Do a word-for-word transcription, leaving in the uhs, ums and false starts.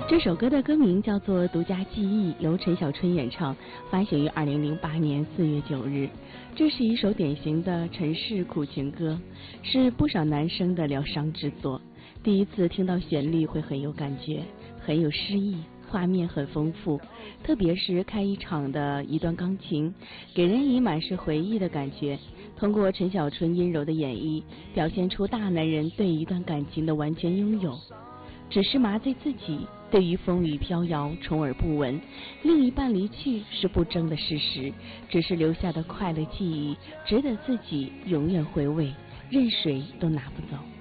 这首歌的歌名叫做《独家记忆》，由陈小春演唱，发行于二零零八年四月九日。这是一首典型的陈氏苦情歌，是不少男生的疗伤之作。第一次听到旋律会很有感觉，很有诗意，画面很丰富，特别是开一场的一段钢琴，给人以满是回忆的感觉。通过陈小春阴柔的演绎，表现出大男人对一段感情的完全拥有。只是麻醉自己，对于风雨飘摇充耳不闻，另一半离去是不争的事实，只是留下的快乐记忆，值得自己永远回味，任谁都拿不走。